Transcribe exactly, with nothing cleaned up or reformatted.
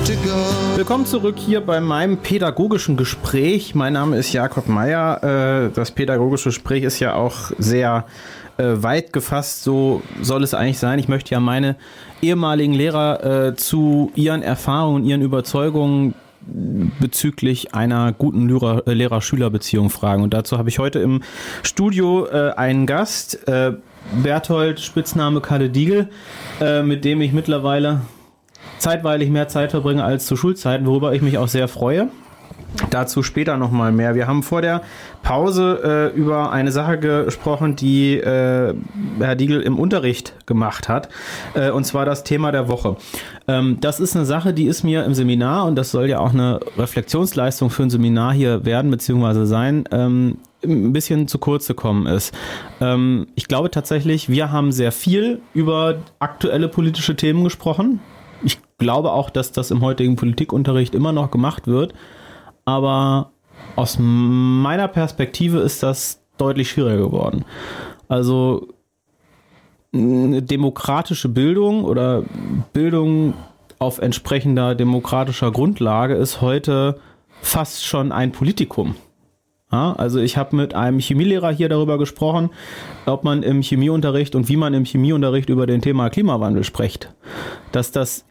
Willkommen zurück hier bei meinem pädagogischen Gespräch. Mein Name ist Jakob Meyer. Das pädagogische Gespräch ist ja auch sehr weit gefasst. So soll es eigentlich sein. Ich möchte ja meine ehemaligen Lehrer zu ihren Erfahrungen, ihren Überzeugungen bezüglich einer guten Lehrer-Schüler-Beziehung fragen. Und dazu habe ich heute im Studio einen Gast, Berthold, Spitzname Kalle Diegel, mit dem ich mittlerweile zeitweilig mehr Zeit verbringe als zu Schulzeiten, worüber ich mich auch sehr freue. Dazu später nochmal mehr. Wir haben vor der Pause äh, über eine Sache gesprochen, die äh, Herr Diegel im Unterricht gemacht hat, äh, und zwar das Thema der Woche. Ähm, das ist eine Sache, die ist mir im Seminar, und das soll ja auch eine Reflexionsleistung für ein Seminar hier werden, beziehungsweise sein, ähm, ein bisschen zu kurz gekommen ist. Ähm, ich glaube tatsächlich, wir haben sehr viel über aktuelle politische Themen gesprochen. Ich glaube auch, dass das im heutigen Politikunterricht immer noch gemacht wird. Aber aus meiner Perspektive ist das deutlich schwieriger geworden. Also eine demokratische Bildung oder Bildung auf entsprechender demokratischer Grundlage ist heute fast schon ein Politikum. Ja, also ich habe mit einem Chemielehrer hier darüber gesprochen, ob man im Chemieunterricht und wie man im Chemieunterricht über den Thema Klimawandel spricht. Dass das